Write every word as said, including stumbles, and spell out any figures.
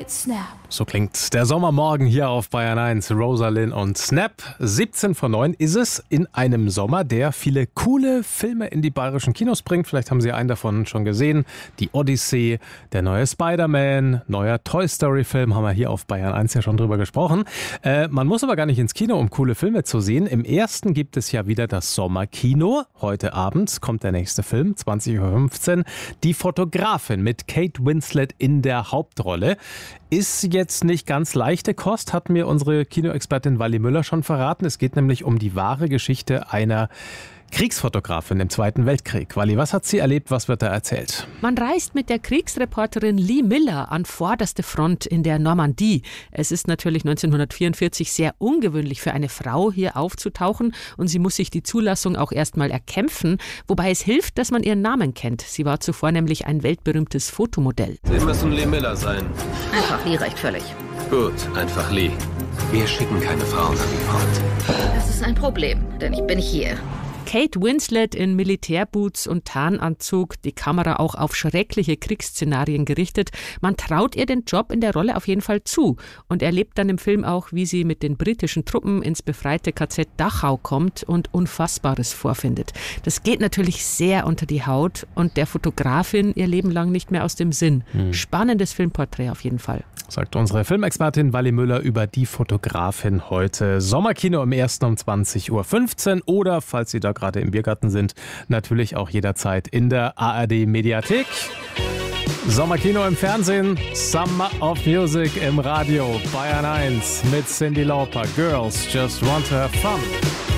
White Snap. So klingt der Sommermorgen hier auf Bayern eins. Rosalind und Snap. siebzehn vor neun ist es in einem Sommer, der viele coole Filme in die bayerischen Kinos bringt. Vielleicht haben Sie einen davon schon gesehen. Die Odyssee, der neue Spider-Man, neuer Toy Story-Film, haben wir hier auf Bayern eins ja schon drüber gesprochen. Äh, man muss aber gar nicht ins Kino, um coole Filme zu sehen. Im ersten gibt es ja wieder das Sommerkino. Heute Abend kommt der nächste Film, zwanzig Uhr fünfzehn. Die Fotografin mit Kate Winslet in der Hauptrolle. Ist jetzt nicht ganz leichte Kost, hat mir unsere Kinoexpertin Wally Müller schon verraten. Es geht nämlich um die wahre Geschichte einer Kriegsfotografin im Zweiten Weltkrieg. Wally, was hat sie erlebt? Was wird da erzählt? Man reist mit der Kriegsreporterin Lee Miller an vorderste Front in der Normandie. Es ist natürlich neunzehnhundertvierundvierzig sehr ungewöhnlich für eine Frau, hier aufzutauchen. Und sie muss sich die Zulassung auch erstmal erkämpfen. Wobei es hilft, dass man ihren Namen kennt. Sie war zuvor nämlich ein weltberühmtes Fotomodell. Sie müssen Lee Miller sein. Einfach Lee reicht völlig. Gut, einfach Lee. Wir schicken keine Frauen an die Front. Das ist ein Problem, denn ich bin hier. Kate Winslet in Militärboots und Tarnanzug, die Kamera auch auf schreckliche Kriegsszenarien gerichtet. Man traut ihr den Job in der Rolle auf jeden Fall zu und erlebt dann im Film auch, wie sie mit den britischen Truppen ins befreite K Z Dachau kommt und Unfassbares vorfindet. Das geht natürlich sehr unter die Haut und der Fotografin ihr Leben lang nicht mehr aus dem Sinn. Hm. Spannendes Filmporträt auf jeden Fall. Sagt unsere Filmexpertin Wally Müller über die Fotografin heute. Sommerkino im ersten um zwanzig Uhr fünfzehn oder, falls Sie da gerade im Biergarten sind, natürlich auch jederzeit in der A R D-Mediathek. Sommerkino im Fernsehen, Summer of Music im Radio, Bayern eins mit Cyndi Lauper. Girls just want to have fun.